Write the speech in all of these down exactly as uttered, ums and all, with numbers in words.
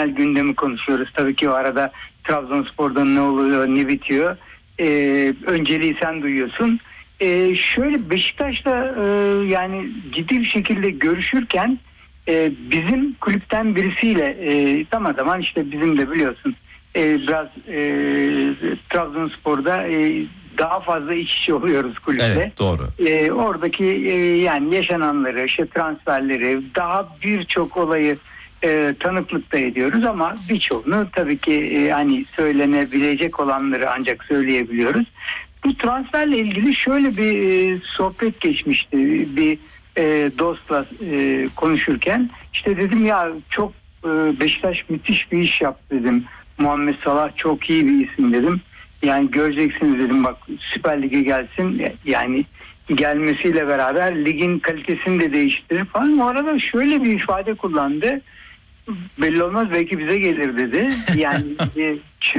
genel gündemi konuşuyoruz. Tabii ki o arada Trabzonspor'da ne oluyor, ne bitiyor. E, önceliği sen duyuyorsun. E, şöyle Beşiktaş'la e, yani ciddi bir şekilde görüşürken e, bizim kulüpten birisiyle e, zaman zaman işte bizim de biliyorsun e, biraz e, Trabzonspor'da e, daha fazla iç içe oluyoruz kulüple. Evet, doğru. E, oradaki e, yani yaşananları, işte transferleri, daha birçok olayı e, tanıklıkta ediyoruz ama birçoğunu tabii ki e, hani söylenebilecek olanları ancak söyleyebiliyoruz. Bu transferle ilgili şöyle bir e, sohbet geçmişti bir e, dostla e, konuşurken. İşte dedim ya çok e, Beşiktaş müthiş bir iş yaptı dedim. Muhammed Salah çok iyi bir isim dedim. Yani göreceksiniz dedim, bak Süper Lig'e gelsin, yani gelmesiyle beraber ligin kalitesini de değiştirir falan. O arada şöyle bir ifade kullandı. Belli olmaz, belki bize gelir dedi. Yani e,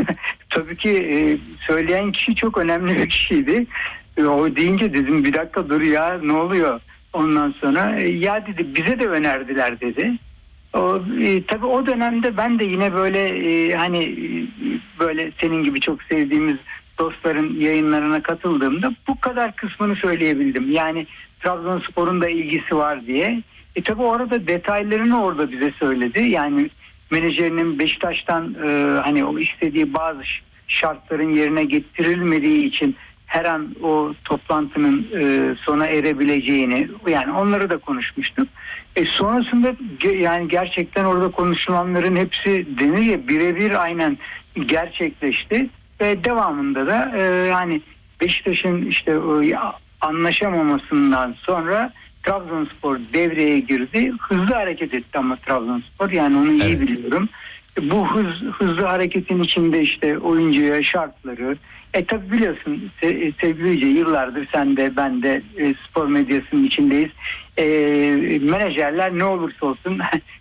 tabii ki e, söyleyen kişi çok önemli bir kişiydi. E, o deyince dedim bir dakika dur ya, ne oluyor? Ondan sonra e, ya dedi bize de önerdiler dedi. O, e, tabii o dönemde ben de yine böyle e, hani e, böyle senin gibi çok sevdiğimiz dostların yayınlarına katıldığımda bu kadar kısmını söyleyebildim. Yani Trabzonspor'un da ilgisi var diye. E tabii orada detaylarını orada bize söyledi. Yani menajerinin Beşiktaş'tan e, hani o istediği bazı şartların yerine getirilmediği için her an o toplantının e, sona erebileceğini, yani onları da konuşmuştuk. E sonrasında yani gerçekten orada konuşulanların hepsi denir ya birebir aynen gerçekleşti ve devamında da e, yani Beşiktaş'ın işte e, anlaşamamasından sonra Trabzonspor devreye girdi. Hızlı hareket etti ama Trabzonspor, yani onu iyi evet. biliyorum. Bu hız, hızlı hareketin içinde işte oyuncuya şartları, e tabi biliyorsun sevgili Yüce, yıllardır sen de ben de e, spor medyasının içindeyiz. E, menajerler ne olursa olsun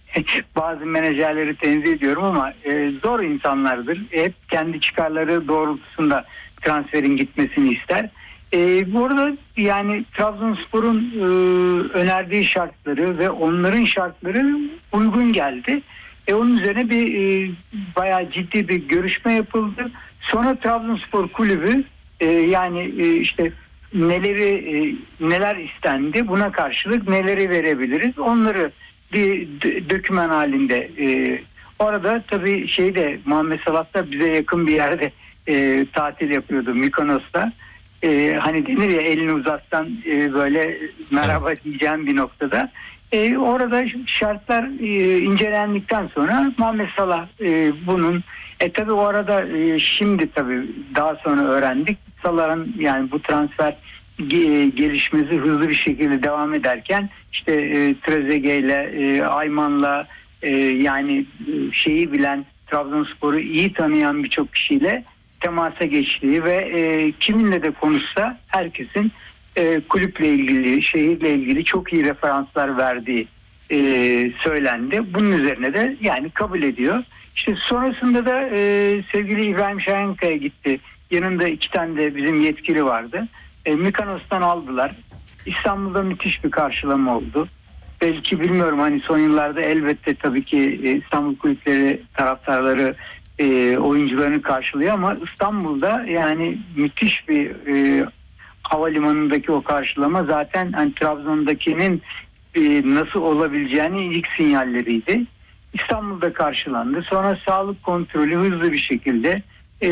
bazı menajerleri tenzih ediyorum ama e, zor insanlardır. Hep kendi çıkarları doğrultusunda transferin gitmesini ister. E, bu arada yani Trabzonspor'un e, önerdiği şartları ve onların şartları uygun geldi. E, onun üzerine bir e, bayağı ciddi bir görüşme yapıldı. Sonra Trabzonspor kulübü e, yani e, işte neleri e, neler istendi, buna karşılık neleri verebiliriz, onları bir d- döküman halinde. E, orada tabii şeyde Muhammed Salah da bize yakın bir yerde e, tatil yapıyordu, Mykonos'ta. E, hani denir ya elini uzatsan e, böyle merhaba evet. diyeceğim bir noktada. E, orada şartlar e, incelendikten sonra Muhammed Salah e, bunun e tabi o arada e, şimdi tabi daha sonra öğrendik Salah'ın yani bu transfer ge, gelişmesi hızlı bir şekilde devam ederken işte e, Trezeguet ile e, Ayman'la e, yani e, şeyi bilen, Trabzonspor'u iyi tanıyan birçok kişiyle temasa geçtiği ve e, kiminle de konuşsa herkesin e, kulüple ilgili, şehirle ilgili çok iyi referanslar verdiği e, söylendi. Bunun üzerine de yani kabul ediyor. İşte sonrasında da e, sevgili İbrahim Şahinkaya gitti. Yanında iki tane de bizim yetkili vardı. E, Mykonos'tan aldılar. İstanbul'da müthiş bir karşılama oldu. Belki bilmiyorum hani son yıllarda elbette tabii ki e, İstanbul kulüpleri taraftarları e, oyuncularını karşılıyor ama İstanbul'da yani müthiş bir e, havalimanındaki o karşılama zaten hani Trabzon'dakinin e, nasıl olabileceğini ilk sinyalleriydi. İstanbul'da karşılandı. Sonra sağlık kontrolü hızlı bir şekilde e,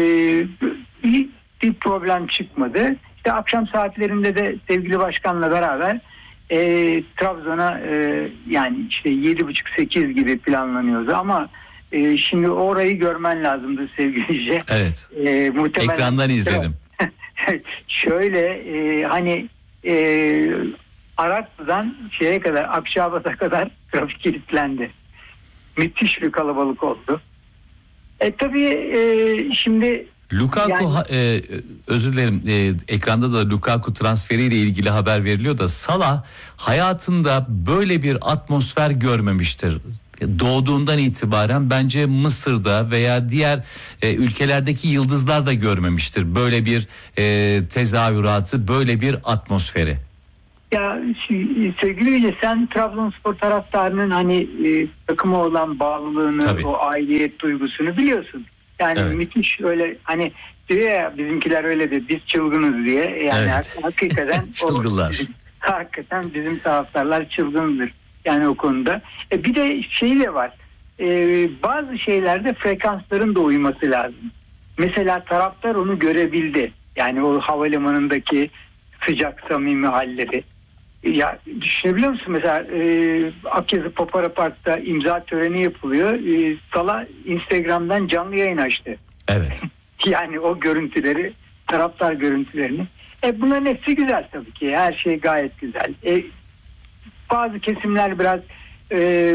bir, bir problem çıkmadı. İşte akşam saatlerinde de sevgili başkanla beraber e, Trabzon'a e, yani işte yedi buçuk sekiz gibi planlanıyordu ama e, şimdi orayı görmen lazımdı sevgili. Evet. E, muhtemelen ekrandan izledim. Şöyle e, hani e, Araklı'dan şeye kadar, Akçabat'a kadar trafik kilitlendi. Müthiş bir kalabalık oldu. E tabii e, şimdi Lukaku yani, ha, e, özür dilerim e, ekranda da Lukaku transferiyle ilgili haber veriliyor da Salah hayatında böyle bir atmosfer görmemiştir. Doğduğundan itibaren bence Mısır'da veya diğer e, ülkelerdeki yıldızlar da görmemiştir böyle bir e, tezahüratı, böyle bir atmosferi. Ya sevgili Yüce, sen Trabzonspor taraftarının hani e, takıma olan bağlılığını, Tabii. o aidiyet duygusunu biliyorsun. Yani Evet. müthiş, öyle hani diyor ya bizimkiler öyle de biz çılgınız diye. Yani Evet. hakikaten Çılgınlar. O, hakikaten bizim taraftarlar çılgındır yani o konuda. E, bir de şey de var. E, bazı şeylerde frekansların da uyması lazım. Mesela taraftar onu görebildi. Yani o havalimanındaki sıcak samimi halleri. Ya düşünebiliyor musun mesela e, Akyazı Papara Park'ta imza töreni yapılıyor. E, Salah Instagram'dan canlı yayın açtı. Evet. Yani o görüntüleri, taraftar görüntülerini. E bunların hepsi güzel tabii ki. Her şey gayet güzel. E, bazı kesimler biraz e,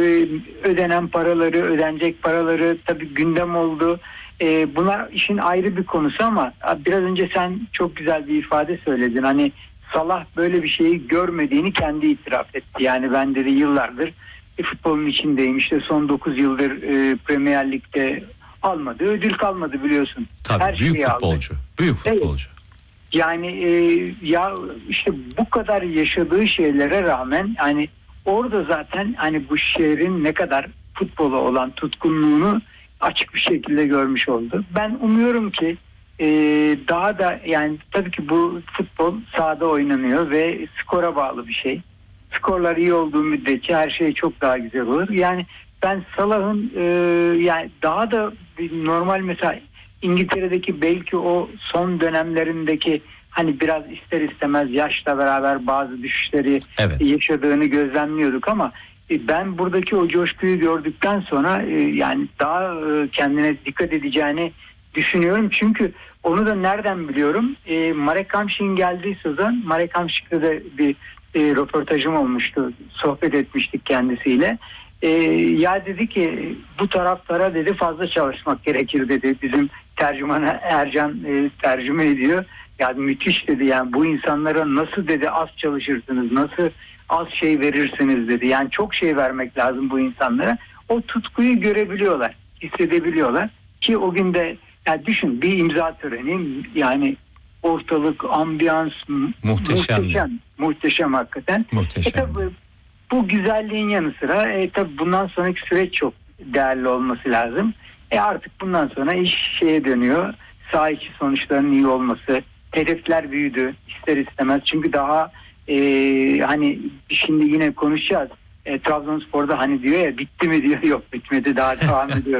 ödenen paraları, ödenecek paraları tabii gündem oldu. E, bunlar işin ayrı bir konusu ama biraz önce sen çok güzel bir ifade söyledin. Hani Salah böyle bir şeyi görmediğini kendi itiraf etti. Yani ben dedi yıllardır e, futbolun içindeyim. İşte son dokuz yıldır e, Premier Lig'de almadı. Ödül kalmadı biliyorsun. Tabii Her büyük şeyi futbolcu. aldı. Büyük futbolcu. Evet. Yani e, ya işte bu kadar yaşadığı şeylere rağmen hani orada zaten hani bu şehrin ne kadar futbola olan tutkunluğunu açık bir şekilde görmüş oldu. Ben umuyorum ki e, daha da, yani tabii ki bu futbol sahada oynanıyor ve skora bağlı bir şey. Skorlar iyi olduğu müddetçe her şey çok daha güzel olur. Yani ben Salah'ın e, yani daha da bir normal, mesela İngiltere'deki belki o son dönemlerindeki hani biraz ister istemez yaşla beraber bazı düşüşleri Evet. yaşadığını gözlemliyorduk ama e, ben buradaki o coşkuyu gördükten sonra e, yani daha e, kendine dikkat edeceğini düşünüyorum. Çünkü onu da nereden biliyorum? E, Marek Hamšík geldiği sezon, Marek Hamšík'le de bir e, röportajım olmuştu. Sohbet etmiştik kendisiyle. E, ya dedi ki bu taraftara dedi fazla çalışmak gerekir dedi. Bizim tercümana Ercan e, tercüme ediyor. Yani müthiş dedi, yani bu insanlara nasıl dedi az çalışırsınız, nasıl az şey verirsiniz dedi. Yani çok şey vermek lazım bu insanlara. O tutkuyu görebiliyorlar, hissedebiliyorlar ki o gün de yani düşün, bir imza töreni, yani ortalık, ambiyans Muhteşem. muhteşem, muhteşem hakikaten. Muhteşem. E tabii, bu güzelliğin yanı sıra e, tabii bundan sonraki süreç çok değerli olması lazım. E artık bundan sonra iş şeye dönüyor. Saha içi sonuçların iyi olması. Hedefler büyüdü ister istemez. Çünkü daha e, hani şimdi yine konuşacağız. E, Trabzonspor'da hani diyor ya, bitti mi diyor. Yok, bitmedi, daha devam ediyor.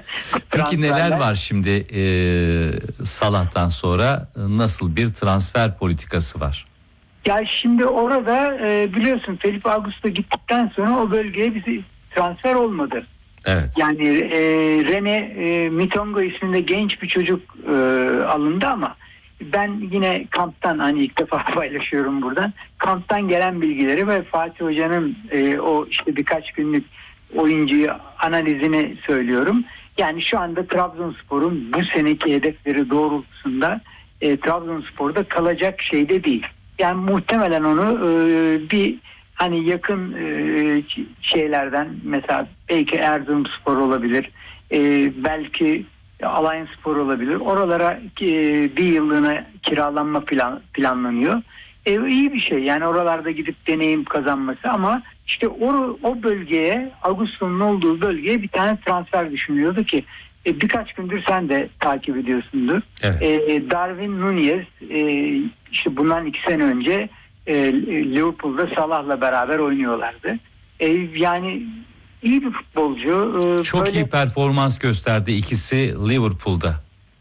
Peki neler var şimdi e, Salah'tan sonra nasıl bir transfer politikası var? Ya şimdi orada e, biliyorsun Felipe Augusto gittikten sonra o bölgeye bir transfer olmadı. Evet. Yani e, Rene e, Mitongo isminde genç bir çocuk e, alındı ama ben yine kamptan, hani ilk defa paylaşıyorum buradan, kamptan gelen bilgileri ve Fatih Hoca'nın e, o işte birkaç günlük oyuncuyu analizini söylüyorum. Yani şu anda Trabzonspor'un bu seneki hedefleri doğrultusunda e, Trabzonspor'da kalacak şeyde değil. Yani muhtemelen onu e, bir hani yakın e, şeylerden, mesela belki Erzurumspor olabilir, e, belki Alanyaspor olabilir. Oralara e, bir yıllığına kiralanma plan, planlanıyor. E, iyi bir şey yani oralarda gidip deneyim kazanması, ama işte o, o bölgeye, Augusto'nun olduğu bölgeye bir tane transfer düşünüyordu ki e, birkaç gündür sen de takip ediyorsundur. Evet. E, Darwin Núñez e, işte bundan iki sene önce e, Liverpool'da Salah'la beraber oynuyorlardı. E, yani iyi bir futbolcu. E, Çok böyle, iyi performans gösterdi ikisi Liverpool'da.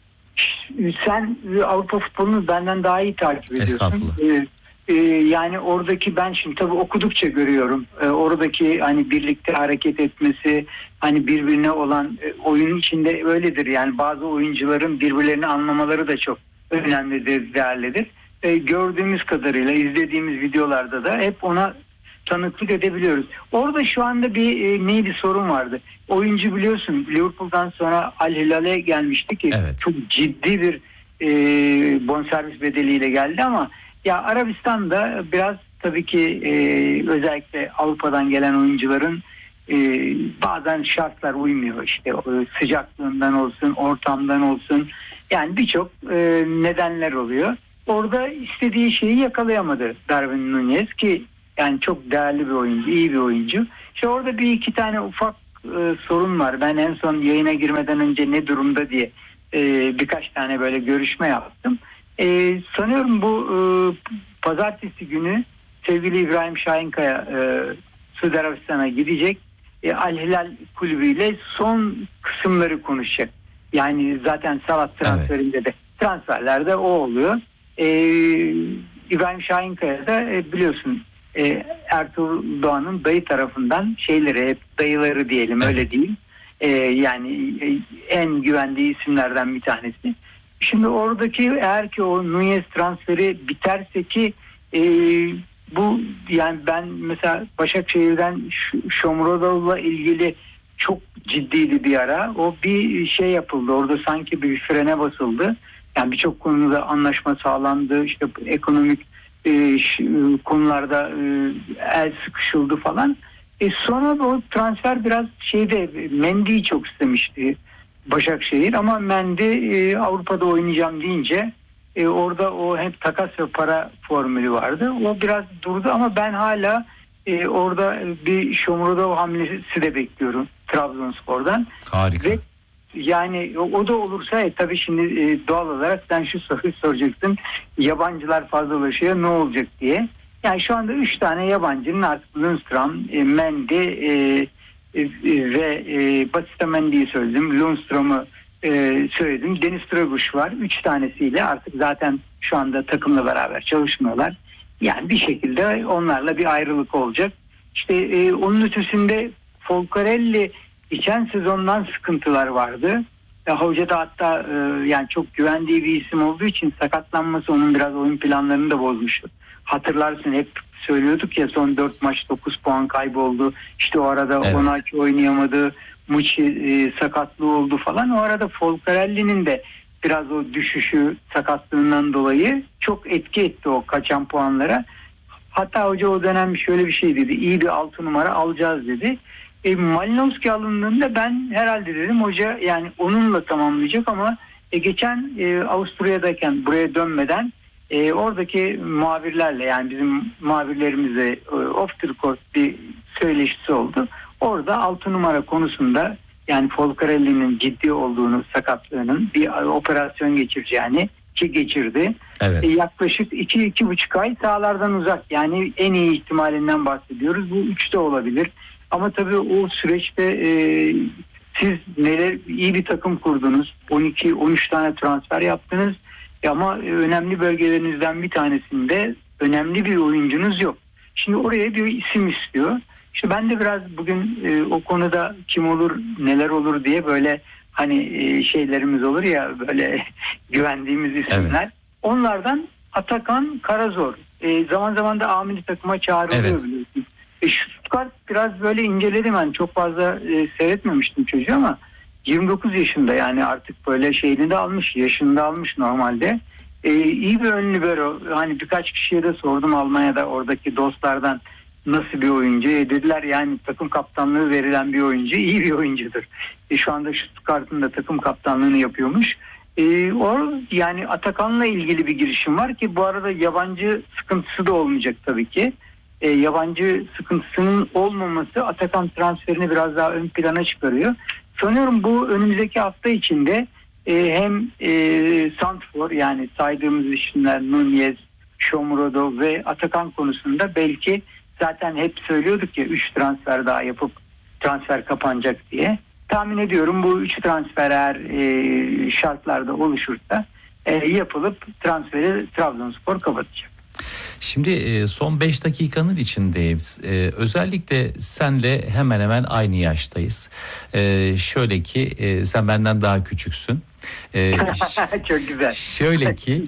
sen Avrupa futbolunu benden daha iyi takip ediyorsun. Estağfurullah. E, e, yani oradaki, ben şimdi tabii okudukça görüyorum. E, oradaki hani birlikte hareket etmesi, hani birbirine olan e, oyunun içinde öyledir. Yani bazı oyuncuların birbirlerini anlamaları da çok önemlidir, değerlidir. E, gördüğümüz kadarıyla, izlediğimiz videolarda da hep ona tanıklık edebiliyoruz. Orada şu anda bir e, neydi sorun vardı. Oyuncu biliyorsun Liverpool'dan sonra Al Hilal'e gelmişti ki Evet. çok ciddi bir e, bonservis bedeliyle geldi ama ya Arabistan'da biraz tabii ki e, özellikle Avrupa'dan gelen oyuncuların e, bazen şartlar uymuyor, işte o sıcaklığından olsun, ortamdan olsun, yani birçok e, nedenler oluyor. orada istediği şeyi yakalayamadı Darwin Núñez ki yani çok değerli bir oyuncu, iyi bir oyuncu. İşte orada bir iki tane ufak e, sorun var. Ben en son yayına girmeden önce ne durumda diye e, birkaç tane böyle görüşme yaptım. E, sanıyorum bu e, pazartesi günü sevgili İbrahim Şahinkaya e, Suudi Arabistan'a gidecek. E, Al Hilal kulübüyle son kısımları konuşacak. Yani zaten Salah transferinde evet. de transferlerde o oluyor. E, İbrahim Şahinkaya da e, biliyorsun e, Ertuğrul Doğan'ın dayı tarafından şeyleri hep dayıları diyelim evet. öyle değil. E, yani e, en güvendiği isimlerden bir tanesi. Şimdi oradaki eğer ki o Núñez transferi biterse ki e, bu yani ben mesela Başakşehir'den Shomurodov'la ilgili çok ciddiydi bir ara. O bir şey yapıldı. Orada sanki bir frene basıldı. Yani birçok konuda anlaşma sağlandı. İşte ekonomik e, konularda e, el sıkışıldı falan. E sonra o transfer biraz şeyde Mendy'yi çok istemişti Başakşehir ama Mendy e, Avrupa'da oynayacağım deyince e, orada o hem takas ve para formülü vardı. O biraz durdu ama ben hala e, orada bir Shomurodov hamlesi de bekliyorum Trabzonspor'dan. Harika. Ve yani o, o da olursa e, tabii şimdi e, doğal olarak sen şu soruyu soracaksın. Yabancılar fazlalaşıyor ne olacak diye. Yani şu anda üç tane yabancının artık Lundstram, e, Mendy e, e, ve e, Batista Mendy'yi söyledim. Lundstram'ı e, söyledim. Deniz Draguş var. Üç tanesiyle artık zaten şu anda takımla beraber çalışmıyorlar. Yani bir şekilde onlarla bir ayrılık olacak. İşte e, onun ötesinde Folcarelli geçen sezondan sıkıntılar vardı. E, hoca da hatta e, yani çok güvendiği bir isim olduğu için sakatlanması onun biraz oyun planlarını da bozmuştu. Hatırlarsın hep söylüyorduk ya son dört maç dokuz puan kayboldu. İşte o arada evet. Onaçı oynayamadı. Muçi e, sakatlığı oldu falan. O arada Folcarelli'nin de biraz o düşüşü sakatlığından dolayı çok etki etti o kaçan puanlara. Hatta hoca o dönem şöyle bir şey dedi. İyi bir altı numara alacağız dedi. E, Malinowski alındığında ben herhalde dedim hoca yani onunla tamamlayacak ama e, geçen e, Avusturya'dayken buraya dönmeden e, oradaki muhabirlerle yani bizim muhabirlerimizle e, off the record bir söyleşisi oldu. Orada altı numara konusunda yani Folcarelli'nin ciddi olduğunu sakatlığının bir operasyon geçireceğini ki geçirdi. Evet. E, yaklaşık iki iki buçuk ay sahalardan uzak yani en iyi ihtimalinden bahsediyoruz. Bu üç de olabilir. Ama tabii o süreçte e, siz neler iyi bir takım kurdunuz. on iki on üç tane transfer yaptınız. Ama önemli bölgelerinizden bir tanesinde önemli bir oyuncunuz yok. Şimdi oraya bir isim istiyor. İşte ben de biraz bugün e, o konuda kim olur neler olur diye böyle hani e, şeylerimiz olur ya böyle güvendiğimiz isimler. Evet. Onlardan Atakan Karazor. E, zaman zaman da amili takıma çağrılıyor evet. biliyorsunuz. E, Stuttgart biraz böyle inceledim ben. Çok fazla e, seyretmemiştim çocuğu ama yirmi dokuz yaşında yani artık böyle şeyini de almış, yaşını da almış normalde. E, iyi bir ön libero. Hani birkaç kişiye de sordum Almanya'da oradaki dostlardan nasıl bir oyuncu? E, dediler yani takım kaptanlığı verilen bir oyuncu, iyi bir oyuncudur. E, şu anda Stuttgart'ın da takım kaptanlığını yapıyormuş. E, o yani Atakan'la ilgili bir girişim var ki bu arada yabancı sıkıntısı da olmayacak tabii ki. E, yabancı sıkıntısının olmaması Atakan transferini biraz daha ön plana çıkarıyor. Sanıyorum bu önümüzdeki hafta içinde e, hem e, Santfor yani saydığımız isimler Núñez, Shomurodov ve Atakan konusunda belki zaten hep söylüyorduk ya üç transfer daha yapıp transfer kapanacak diye. Tahmin ediyorum bu üç transfer eğer e, şartlarda oluşursa e, yapılıp transferi Trabzonspor kapatacak. Şimdi son beş dakikanın içindeyiz. Ee, özellikle senle hemen hemen aynı yaştayız. Ee, şöyle ki e, sen benden daha küçüksün. Ee, Çok güzel. Şöyle ki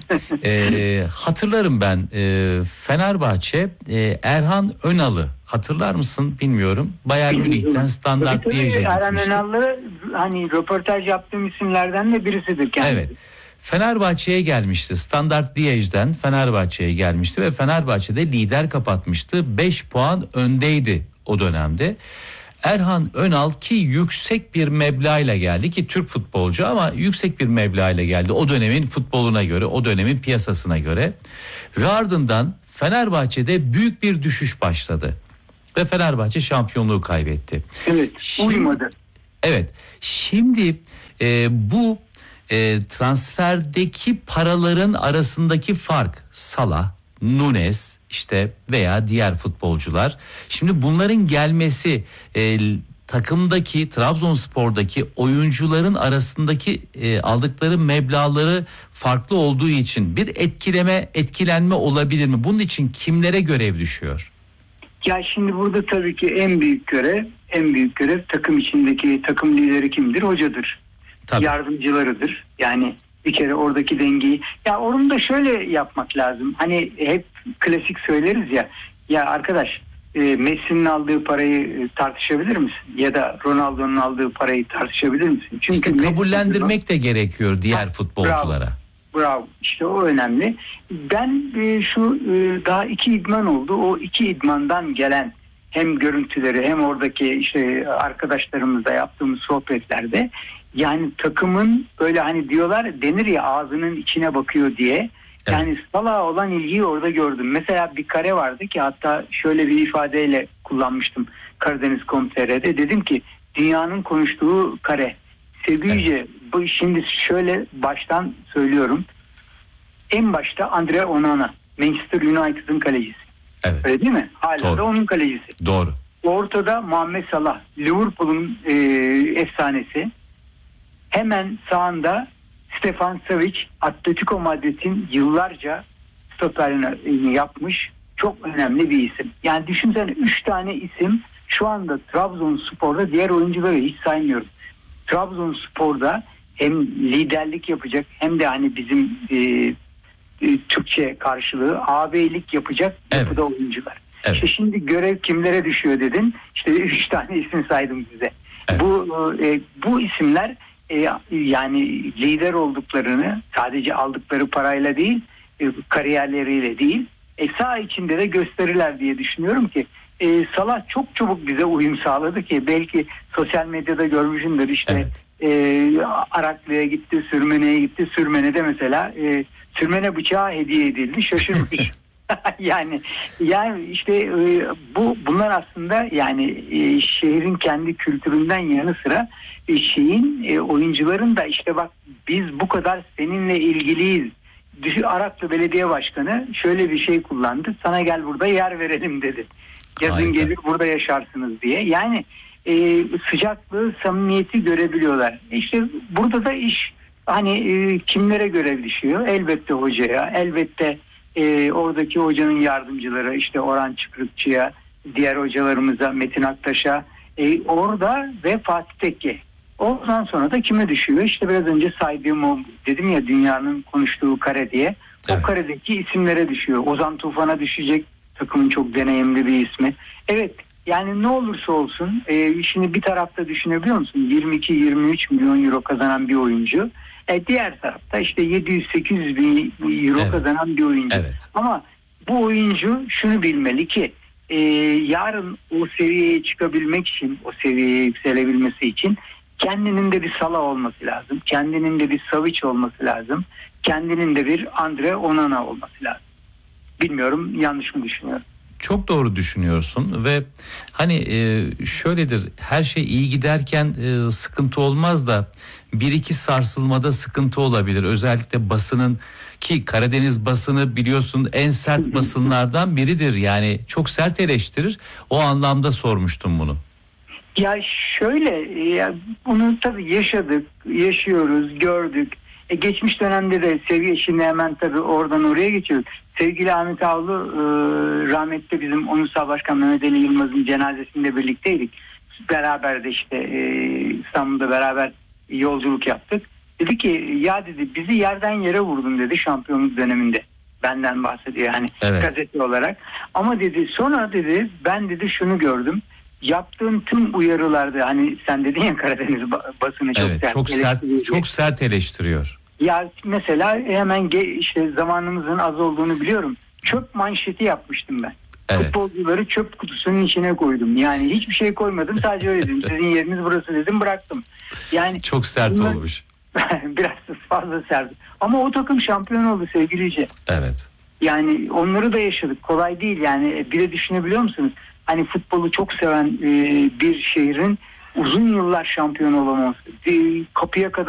e, hatırlarım ben e, Fenerbahçe e, Erhan Önal'ı hatırlar mısın bilmiyorum. Bayern Münih'ten Standart Liège'e gitmişti. Erhan Önal'ı hani röportaj yaptığım isimlerden de birisidir kendisi. Evet. Fenerbahçe'ye gelmişti. Standart Liège'den Fenerbahçe'ye gelmişti ve Fenerbahçe'de lider kapatmıştı. beş puan öndeydi o dönemde. Erhan Önal ki yüksek bir meblağıyla geldi, ki Türk futbolcu ama yüksek bir meblağıyla geldi o dönemin futboluna göre, o dönemin piyasasına göre ve ardından Fenerbahçe'de büyük bir düşüş başladı ve Fenerbahçe şampiyonluğu kaybetti. Evet, Şimdi, uymadı. Evet, şimdi e, bu e, transferdeki paraların arasındaki fark, Salah, Nunes işte veya diğer futbolcular. Şimdi bunların gelmesi e, takımdaki, Trabzonspor'daki oyuncuların arasındaki e, aldıkları meblağları farklı olduğu için bir etkileme, etkilenme olabilir mi? Bunun için kimlere görev düşüyor? Ya şimdi burada tabii ki en büyük görev, en büyük görev takım içindeki takım lideri kimdir? Hocadır. Tabii. Yardımcılarıdır. Yani bir kere oradaki dengeyi, ya onu da şöyle yapmak lazım. Hani hep klasik söyleriz ya, ya arkadaş e, Messi'nin aldığı parayı tartışabilir misin? Ya da Ronaldo'nun aldığı parayı tartışabilir misin? Çünkü İşte kabullendirmek de gerekiyor diğer ha, futbolculara. Bravo, bravo. İşte o önemli. Ben e, şu e, daha iki idman oldu. O iki idmandan gelen hem görüntüleri hem oradaki işte arkadaşlarımızla yaptığımız sohbetlerde, yani takımın böyle hani diyorlar, denir ya ağzının içine bakıyor diye. Yani evet. Salah'a olan ilgiyi orada gördüm. Mesela bir kare vardı ki hatta şöyle bir ifadeyle kullanmıştım Karadeniz nokta com nokta tr'de. Dedim ki dünyanın konuştuğu kare. Sevgili Yüce, evet. Bu şimdi şöyle baştan söylüyorum. En başta Andre Onana, Manchester United'ın kalecisi. Evet. Öyle değil mi? Hala Doğru. da onun kalecisi. Doğru. Ortada Muhammed Salah, Liverpool'un e, efsanesi. Hemen sağında Stefan Savic, Atletico Madrid'in yıllarca stoperini yapmış çok önemli bir isim. Yani düşünsene üç tane isim şu anda Trabzonspor'da, diğer oyuncuları hiç saymıyorum. Trabzonspor'da hem liderlik yapacak hem de hani bizim e, e, Türkçe karşılığı ağabeylik yapacak evet. yapıda oyuncular. Evet. İşte şimdi görev kimlere düşüyor dedin. İşte üç tane isim saydım size. Evet. Bu e, bu isimler e, yani lider olduklarını sadece aldıkları parayla değil, e, kariyerleriyle değil, e, saha içinde de gösterirler diye düşünüyorum ki e, Salah çok çabuk bize uyum sağladı ki belki sosyal medyada görmüşsündür işte. Evet. E, Araklı'ya gitti, Sürmene'ye gitti. Sürmene'de mesela e, Sürmene bıçağı hediye edildi, şaşırmış. yani yani işte e, bu bunlar aslında yani e, şehrin kendi kültüründen yanı sıra e, şeyin e, oyuncuların da işte bak biz bu kadar seninle ilgiliyiz. Araklı Belediye Başkanı şöyle bir şey kullandı. Sana gel burada yer verelim dedi. Yazın Harika. Gelir burada yaşarsınız diye. Yani e, sıcaklığı, samimiyeti görebiliyorlar. İşte burada da iş hani e, kimlere görev düşüyor? Elbette hocaya, elbette e, oradaki hocanın yardımcıları, işte Orhan Çıkrıkçı'ya, diğer hocalarımıza, Metin Aktaş'a, e, orada ve Fatih Tekke. Ondan sonra da kime düşüyor? İşte biraz önce saydığım o, dedim ya dünyanın konuştuğu kare diye. O evet. Karedeki isimlere düşüyor. Ozan Tufan'a düşecek, takımın çok deneyimli bir ismi. Evet, yani ne olursa olsun e, şimdi bir tarafta düşünebiliyor musun? yirmi iki yirmi üç milyon euro kazanan bir oyuncu. E, diğer tarafta işte yedi yüz sekiz yüz bin euro evet. kazanan bir oyuncu. Evet. Ama bu oyuncu şunu bilmeli ki e, yarın o seviyeye çıkabilmek için, o seviyeye yükselebilmesi için kendinin de bir Salah olması lazım. Kendinin de bir Savic olması lazım. Kendinin de bir Andre Onana olması lazım. Bilmiyorum, yanlış mı düşünüyorum? Çok doğru düşünüyorsun ve hani e, şöyledir, her şey iyi giderken e, sıkıntı olmaz da bir iki sarsılmada sıkıntı olabilir. Özellikle basının, ki Karadeniz basını biliyorsun en sert basınlardan biridir. Yani çok sert eleştirir. O anlamda sormuştum bunu. Ya şöyle, ya bunu tabii yaşadık, yaşıyoruz, gördük. E geçmiş dönemde de seviye, şimdi hemen tabii oradan oraya geçiyoruz. Sevgili Ahmet Avlu e, rahmetli bizim Onursal Başkan Mehmet Ali Yılmaz'ın cenazesinde birlikteydik. Beraber de işte e, İstanbul'da beraber yolculuk yaptık. Dedi ki ya dedi bizi yerden yere vurdun dedi şampiyonluk döneminde. Benden bahsediyor hani evet. Gazete olarak. Ama dedi sonra dedi ben dedi şunu gördüm. Yaptığın tüm uyarılarda hani sen dedin ya Karadeniz basını çok evet, sert çok sert çok sert eleştiriyor. Ya mesela hemen ge- işte zamanımızın az olduğunu biliyorum. Çöp manşeti yapmıştım ben. Evet. Futbolcuları çöp kutusunun içine koydum. Yani hiçbir şey koymadım, sadece öyle dedim. Sizin yeriniz burası dedim, bıraktım. Yani çok sert bunlar... olmuş. Biraz fazla sert. Ama o takım şampiyon oldu sevgili Yüce. Evet. Yani onları da yaşadık. Kolay değil yani. Bir de düşünebiliyor musunuz? Hani futbolu çok seven bir şehrin uzun yıllar şampiyon olamaması. Kapıya kadar